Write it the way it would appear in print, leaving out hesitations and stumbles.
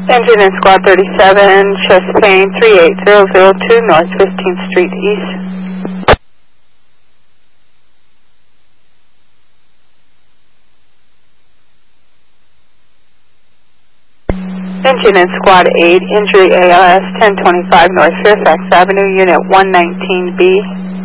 Engine in Squad 37, chest pain 38002 North 15th Street East. Engine in Squad 8, injury ALS 1025 North Fairfax Avenue, Unit 119B.